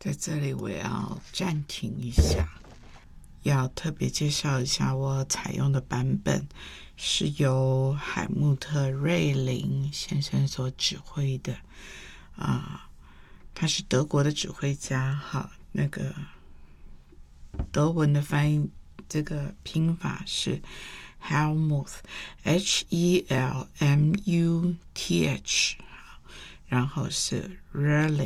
在这里我要暂停一下，要特别介绍一下我采用的版本是由海姆特·瑞林先生所指挥的他是德国的指挥家，那个德文的翻译这个拼法是 Helmuth Helmuth，然后是 Rilling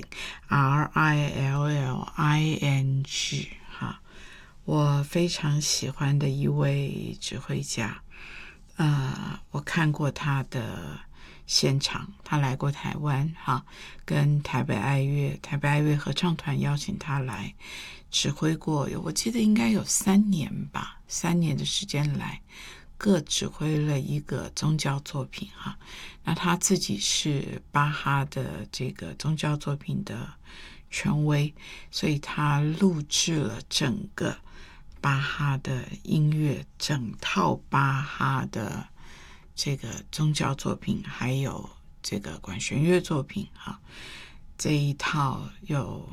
Rilling。我非常喜欢的一位指挥家，我看过他的现场，他来过台湾，跟台北爱乐合唱团邀请他来指挥过，我记得应该有3年吧，3年的时间来，各指挥了一个宗教作品那他自己是巴哈的这个宗教作品的权威，所以他录制了整个巴哈的音乐，整套巴哈的这个宗教作品，还有这个管弦乐作品这一套有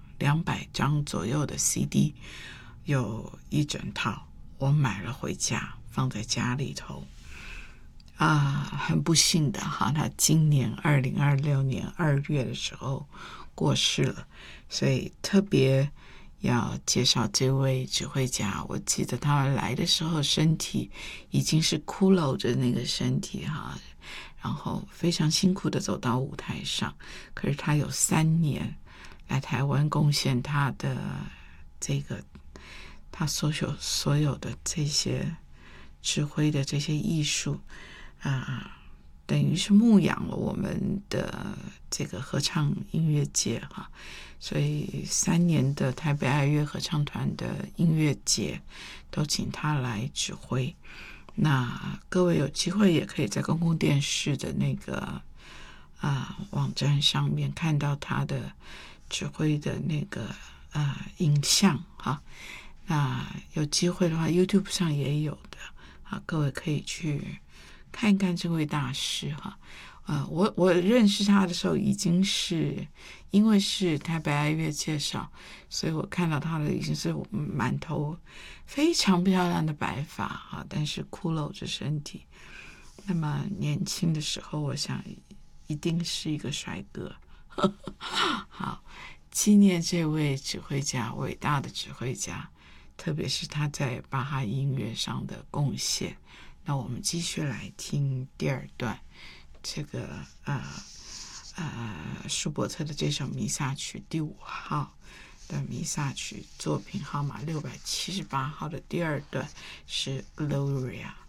200张左右的 CD， 有一整套，我买了回家放在家里头很不幸的他今年2026年2月的时候过世了，所以特别要介绍这位指挥家。我记得他来的时候身体已经是骷髅着那个身体然后非常辛苦的走到舞台上，可是他有3年来台湾贡献他的这个他所有的这些指挥的这些艺术等于是牧养了我们的这个合唱音乐界所以3年的台北爱乐合唱团的音乐节都请他来指挥。那各位有机会也可以在公共电视的那个网站上面看到他的指挥的那个影像那有机会的话 YouTube 上也有的各位可以去看一看这位大师我认识他的时候已经是因为是台北爱乐介绍，所以我看到他的已经是满头非常漂亮的白发但是骷髅着身体。那么年轻的时候我想一定是一个帅哥好，纪念这位指挥家，伟大的指挥家，特别是他在巴哈音乐上的贡献。那我们继续来听第2段这个舒伯特的这首弥撒曲第5号的弥撒曲作品号码678号的第2段是 Gloria。